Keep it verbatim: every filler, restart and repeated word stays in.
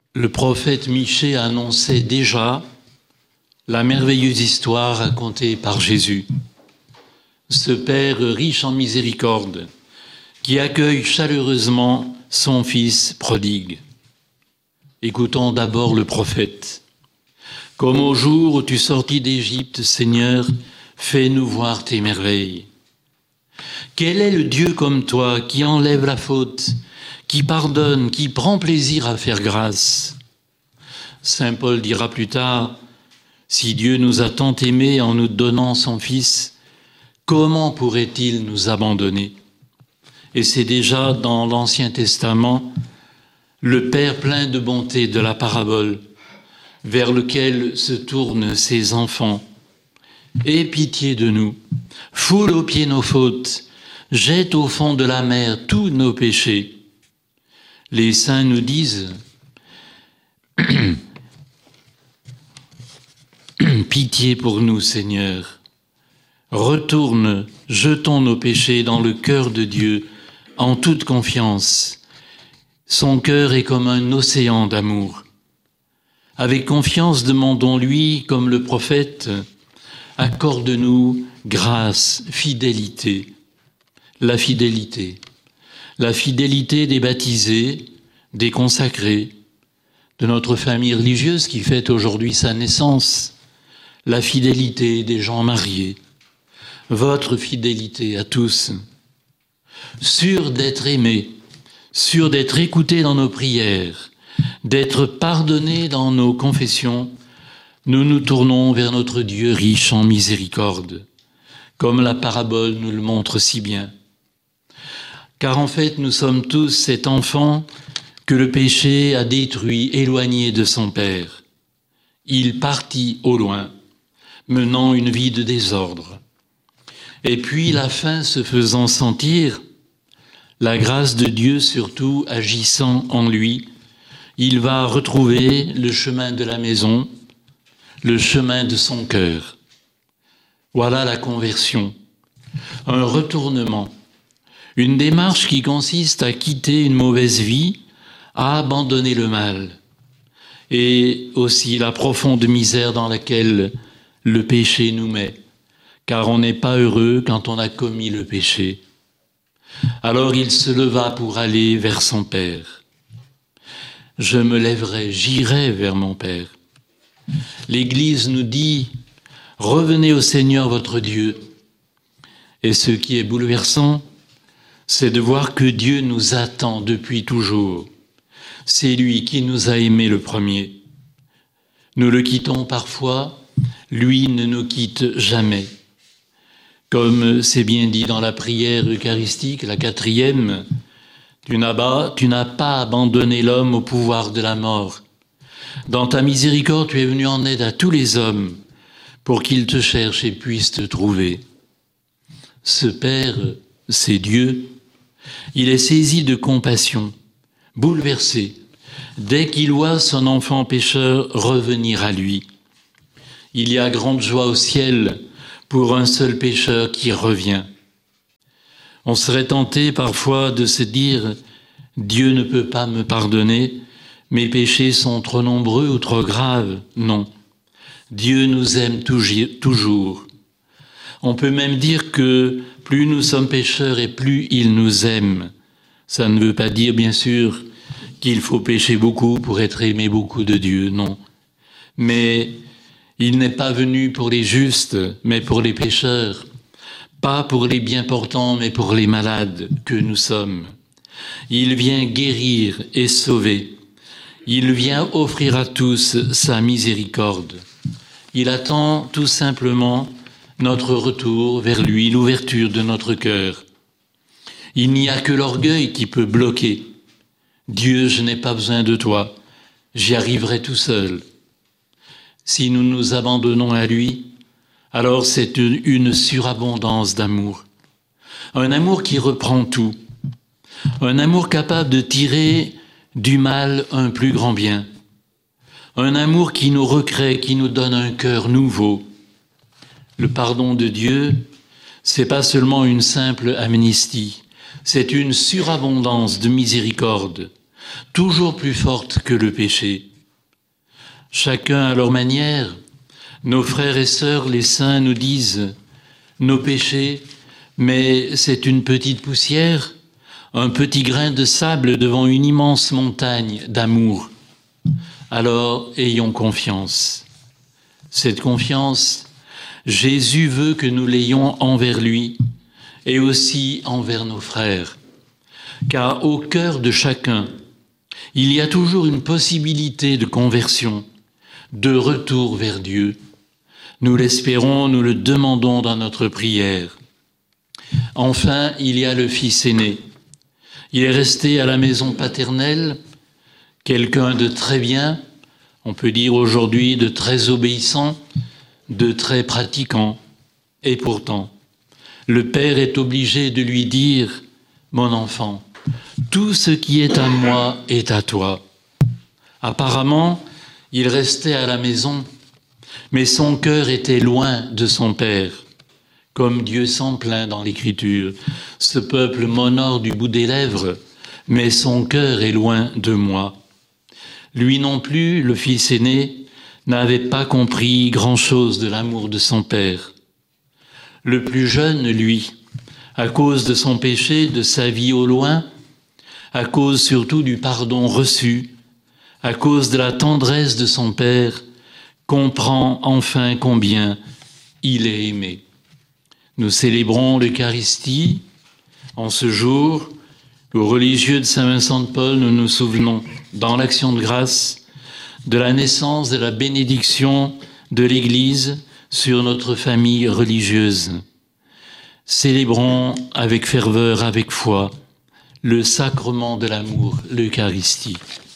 Le prophète Michée annonçait déjà la merveilleuse histoire racontée par Jésus. Ce Père riche en miséricorde qui accueille chaleureusement son Fils prodigue. Écoutons d'abord le prophète. « Comme au jour où tu sortis d'Égypte, Seigneur, fais-nous voir tes merveilles. Quel est le Dieu comme toi qui enlève la faute, qui pardonne, qui prend plaisir à faire grâce ?» Saint Paul dira plus tard, « Si Dieu nous a tant aimés en nous donnant son Fils, comment pourrait-il nous abandonner ?» Et c'est déjà dans l'Ancien Testament le Père plein de bonté de la parabole vers lequel se tournent ses enfants. « Aie pitié de nous, foule aux pieds nos fautes, jette au fond de la mer tous nos péchés. » Les saints nous disent « Pitié pour nous, Seigneur. Retourne, jetons nos péchés dans le cœur de Dieu en toute confiance. Son cœur est comme un océan d'amour. Avec confiance, demandons-lui, comme le prophète, accorde-nous grâce, fidélité. » La fidélité. La fidélité des baptisés, des consacrés, de notre famille religieuse qui fête aujourd'hui sa naissance. La fidélité des gens mariés. Votre fidélité à tous. Sûr d'être aimés, sûr d'être écoutés dans nos prières, d'être pardonnés dans nos confessions, nous nous tournons vers notre Dieu riche en miséricorde, comme la parabole nous le montre si bien. Car en fait, nous sommes tous cet enfant que le péché a détruit, éloigné de son Père. Il partit au loin, menant une vie de désordre. Et puis, la fin se faisant sentir, la grâce de Dieu surtout agissant en lui, il va retrouver le chemin de la maison, le chemin de son cœur. Voilà la conversion, un retournement, une démarche qui consiste à quitter une mauvaise vie, à abandonner le mal, et aussi la profonde misère dans laquelle le péché nous met, car on n'est pas heureux quand on a commis le péché. Alors il se leva pour aller vers son Père. « Je me lèverai, j'irai vers mon Père. » L'Église nous dit « Revenez au Seigneur votre Dieu. » Et ce qui est bouleversant, c'est de voir que Dieu nous attend depuis toujours. C'est lui qui nous a aimés le premier. Nous le quittons parfois, lui ne nous quitte jamais. Comme c'est bien dit dans la prière eucharistique, la quatrième, tu n'as pas, tu n'as pas abandonné l'homme au pouvoir de la mort. Dans ta miséricorde, tu es venu en aide à tous les hommes pour qu'ils te cherchent et puissent te trouver. Ce Père, c'est Dieu. Il est saisi de compassion, bouleversé, dès qu'il voit son enfant pécheur revenir à lui. Il y a grande joie au ciel pour un seul pécheur qui revient. On serait tenté parfois de se dire « Dieu ne peut pas me pardonner, mes péchés sont trop nombreux ou trop graves. » Non, Dieu nous aime toujours. On peut même dire que plus nous sommes pécheurs et plus il nous aime. Ça ne veut pas dire, bien sûr, qu'il faut pécher beaucoup pour être aimé beaucoup de Dieu, non. Mais il n'est pas venu pour les justes, mais pour les pécheurs. Pas pour les bien portants, mais pour les malades que nous sommes. Il vient guérir et sauver. Il vient offrir à tous sa miséricorde. Il attend tout simplement notre retour vers lui, l'ouverture de notre cœur. Il n'y a que l'orgueil qui peut bloquer. Dieu, je n'ai pas besoin de toi, j'y arriverai tout seul. Si nous nous abandonnons à lui, alors c'est une, une surabondance d'amour. Un amour qui reprend tout. Un amour capable de tirer du mal un plus grand bien. Un amour qui nous recrée, qui nous donne un cœur nouveau. Le pardon de Dieu, c'est pas seulement une simple amnistie, c'est une surabondance de miséricorde, toujours plus forte que le péché. Chacun à leur manière, nos frères et sœurs, les saints, nous disent nos péchés, mais c'est une petite poussière, un petit grain de sable devant une immense montagne d'amour. Alors ayons confiance. Cette confiance, Jésus veut que nous l'ayons envers lui et aussi envers nos frères. Car au cœur de chacun, il y a toujours une possibilité de conversion, de retour vers Dieu. Nous l'espérons, nous le demandons dans notre prière. Enfin, il y a le fils aîné. Il est resté à la maison paternelle, quelqu'un de très bien, on peut dire aujourd'hui de très obéissant, de très pratiquant. Et pourtant, le père est obligé de lui dire « Mon enfant, tout ce qui est à moi est à toi. » Apparemment, il restait à la maison, mais son cœur était loin de son père. Comme Dieu s'en plaint dans l'Écriture, « Ce peuple m'honore du bout des lèvres, mais son cœur est loin de moi. » Lui non plus, le fils aîné, n'avait pas compris grand-chose de l'amour de son père. Le plus jeune, lui, à cause de son péché, de sa vie au loin, à cause surtout du pardon reçu, à cause de la tendresse de son père, comprend enfin combien il est aimé. Nous célébrons l'Eucharistie. En ce jour, aux religieux de Saint-Vincent de Paul, nous nous souvenons, dans l'action de grâce, de la naissance de la bénédiction de l'Église sur notre famille religieuse. Célébrons avec ferveur, avec foi, le sacrement de l'amour, l'Eucharistie.